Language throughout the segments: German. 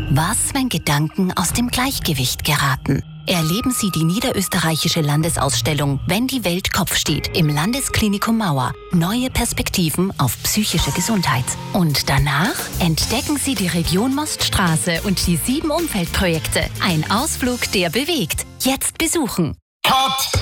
Was, wenn Gedanken aus dem Gleichgewicht geraten? Erleben Sie die niederösterreichische Landesausstellung Wenn die Welt Kopf steht im Landesklinikum Mauer. Neue Perspektiven auf psychische Gesundheit. Und danach entdecken Sie die Region Moststraße und die 7 Umfeldprojekte. Ein Ausflug, der bewegt. Jetzt besuchen. Cut!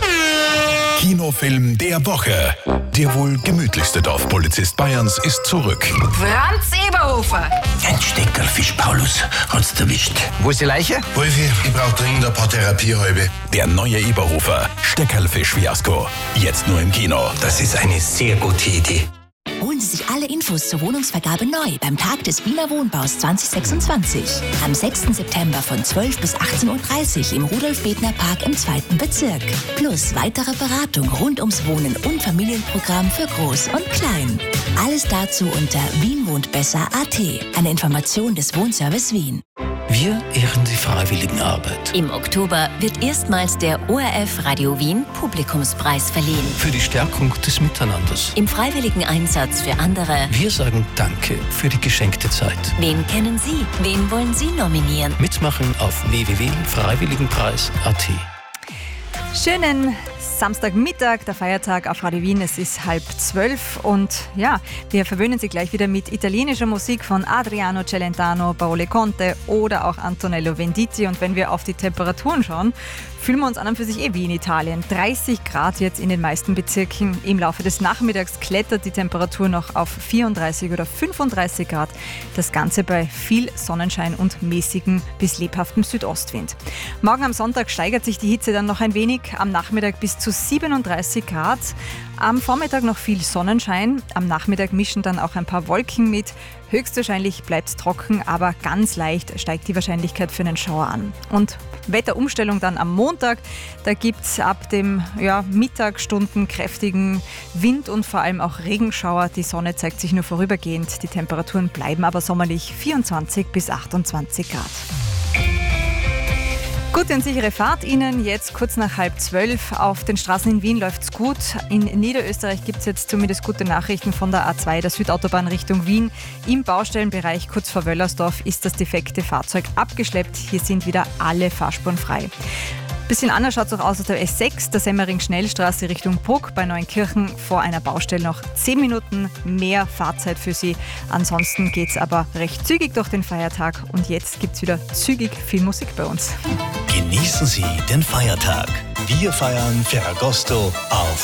Kinofilm der Woche. Der wohl gemütlichste Dorfpolizist Bayerns ist zurück. Franz Eberhofer. Ein Steckerlfisch, Paulus. Hat's erwischt. Wo ist die Leiche? Wolfi, ich brauch dringend ein paar Therapiehalbe. Der neue Eberhofer. Steckerlfisch-Fiasko. Jetzt nur im Kino. Das ist eine sehr gute Idee. Holen Sie sich alle Infos zur Wohnungsvergabe neu beim Tag des Wiener Wohnbaus 2026. Am 6. September von 12 bis 18.30 Uhr im Rudolf-Bethner-Park im 2. Bezirk. Plus weitere Beratung rund ums Wohnen und Familienprogramm für Groß und Klein. Alles dazu unter wienwohntbesser.at. Eine Information des Wohnservice Wien. Wir ehren die Freiwilligenarbeit. Im Oktober wird erstmals der ORF Radio Wien Publikumspreis verliehen. Für die Stärkung des Miteinanders. Im freiwilligen Einsatz für andere. Wir sagen Danke für die geschenkte Zeit. Wen kennen Sie? Wen wollen Sie nominieren? Mitmachen auf www.freiwilligenpreis.at. Schönen Samstagmittag, der Feiertag auf Radio Wien. Es ist 11:30 und ja, wir verwöhnen Sie gleich wieder mit italienischer Musik von Adriano Celentano, Paolo Conte oder auch Antonello Venditti. Und wenn wir auf die Temperaturen schauen, fühlen wir uns an und für sich wie in Italien. 30 Grad jetzt in den meisten Bezirken. Im Laufe des Nachmittags klettert die Temperatur noch auf 34 oder 35 Grad. Das Ganze bei viel Sonnenschein und mäßigem bis lebhaftem Südostwind. Morgen am Sonntag steigert sich die Hitze dann noch ein wenig. Am Nachmittag bis zu 37 Grad. Am Vormittag noch viel Sonnenschein. Am Nachmittag mischen dann auch ein paar Wolken mit. Höchstwahrscheinlich bleibt es trocken, aber ganz leicht steigt die Wahrscheinlichkeit für einen Schauer an. Und Wetterumstellung dann am Montag. Da gibt es ab dem Mittagsstunden kräftigen Wind und vor allem auch Regenschauer. Die Sonne zeigt sich nur vorübergehend. Die Temperaturen bleiben aber sommerlich 24 bis 28 Grad. Gute und sichere Fahrt Ihnen jetzt kurz nach 11:30. Auf den Straßen in Wien läuft's gut. In Niederösterreich gibt es jetzt zumindest gute Nachrichten von der A2, der Südautobahn Richtung Wien. Im Baustellenbereich kurz vor Wöllersdorf ist das defekte Fahrzeug abgeschleppt. Hier sind wieder alle Fahrspuren frei. Bisschen anders schaut es auch aus der S6, der Semmering-Schnellstraße Richtung Bruck bei Neunkirchen. Vor einer Baustelle noch 10 Minuten mehr Fahrzeit für Sie. Ansonsten geht es aber recht zügig durch den Feiertag. Und jetzt gibt es wieder zügig viel Musik bei uns. Genießen Sie den Feiertag. Wir feiern Ferragosto auf